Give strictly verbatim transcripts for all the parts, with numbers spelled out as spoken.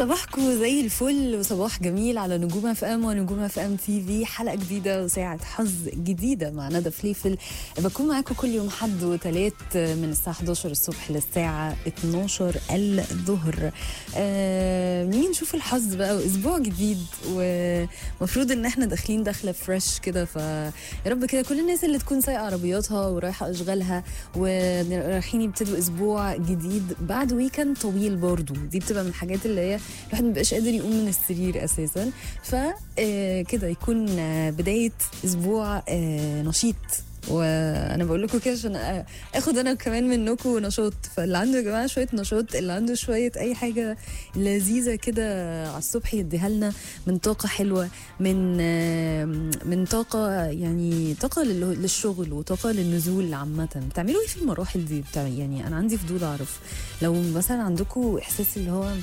صباحكم زي الفل وصباح جميل على نجوم اف ام ونجوم اف ام تي في. حلقه جديده وساعه حظ جديده مع ندى فليفل. بكون معاكم كل يوم حد وثلاث من الساعه حداشر الصبح للساعه اتناشر الظهر. آه نيجي نشوف الحظ بقى، واسبوع جديد ومفروض ان احنا داخلين داخله فريش كده، فيا رب كده كل الناس اللي تكون سايقه عربياتها ورايحه اشغالها ورايحين يبتدوا اسبوع جديد بعد ويكند طويل برضو. دي بتبقى من الحاجات اللي هي الواحد مبقاش قادر يقوم من السرير اساسا، فكده يكون بدايه اسبوع نشيط. وانا بقول لكم كده عشان اخد انا كمان منكم نشاط، فاللي عنده يا جماعه شويه نشاط، اللي عنده شويه اي حاجه لذيذه كده على الصبح يديها لنا من طاقه حلوه، من من طاقه يعني طاقه للشغل وطاقه للنزول عامه. بتعملوا ايه في المراحل دي؟ بتاع يعني انا عندي فضول اعرف لو مثلا عندكم احساس اللي هو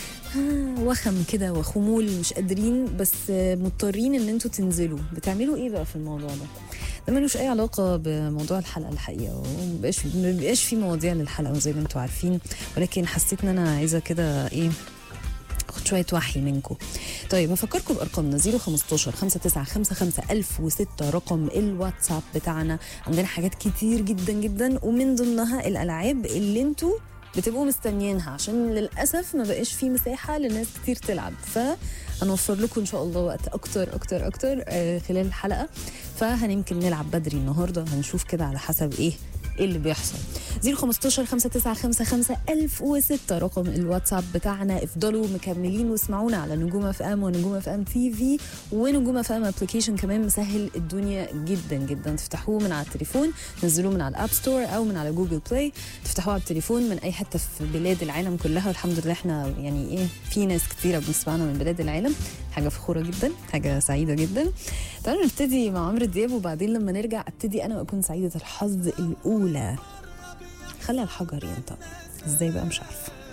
وخم كده وخمول، مش قادرين بس مضطرين ان انتوا تنزلوا، بتعملوا ايه بقى في الموضوع ده؟ ده ملوش اي علاقه بموضوع الحلقه الحقيقه، ومبقاش مبقاش في مواضيع للحلقه زي ما انتوا عارفين، ولكن حسيت ان انا عايزه كده ايه اخد شويه وحي منكم. طيب هفكركم بارقامنا صفر خمستاشر خمسة تسعة خمسة خمسة ألف وستة رقم الواتساب بتاعنا. عندنا حاجات كتير جدا جدا، ومن ضمنها الالعاب اللي انتوا بتبقوا مستنيينها، عشان للاسف ما بقاش في مساحه لناس كتير تلعب، فهنوفر لكم ان شاء الله وقت اكتر اكتر اكتر خلال الحلقه. فهنمكن نلعب بدري النهارده، هنشوف كده على حسب ايه ايه اللي بيحصل. صفر خمستاشر خمسة تسعة خمسة خمسة ألف وستة رقم الواتساب بتاعنا. افضلوا مكملين واسمعونا على نجوم اف ام ونجوم اف ام تي في ونجوم اف ام ابلكيشن، كمان مسهل الدنيا جدا جدا. تفتحوه من على التليفون، تنزلوه من على الاب ستور او من على جوجل بلاي، تفتحوه على التليفون من اي حته في بلاد العالم كلها. والحمد لله احنا يعني ايه في ناس كتيره بنسمعنا من بلاد العالم، حاجه فخوره جدا، حاجه سعيده جدا. تعالوا نبتدي مع عمرو دياب، وبعدين لما نرجع ابتدي انا واكون سعيده الحظ الاولى. خلى الحجر ينطق ازاي بقى مش عارفه.